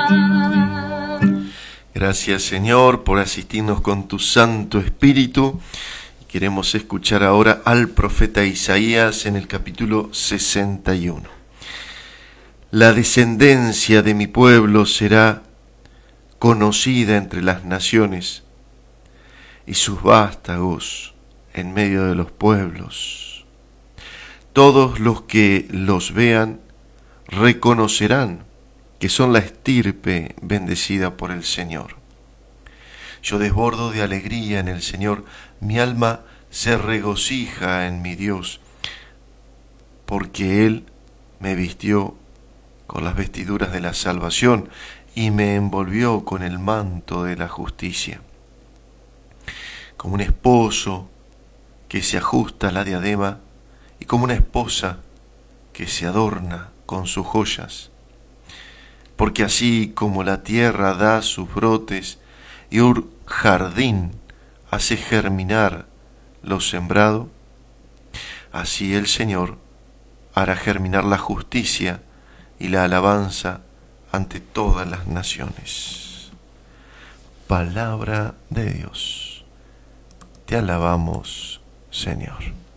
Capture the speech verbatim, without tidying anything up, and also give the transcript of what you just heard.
Gracias, Señor, por asistirnos con tu Santo Espíritu. Queremos escuchar ahora al profeta Isaías en el capítulo sesenta y uno. La descendencia de mi pueblo será conocida entre las naciones, y sus vástagos en medio de los pueblos. Todos los que los vean reconocerán que son la estirpe bendecida por el Señor. Yo desbordo de alegría en el Señor, mi alma se regocija en mi Dios, porque Él me vistió con las vestiduras de la salvación y me envolvió con el manto de la justicia. Como un esposo que se ajusta la diadema y como una esposa que se adorna con sus joyas. Porque así como la tierra da sus brotes y un jardín hace germinar lo sembrado, así el Señor hará germinar la justicia y la alabanza ante todas las naciones. Palabra de Dios. Te alabamos, Señor.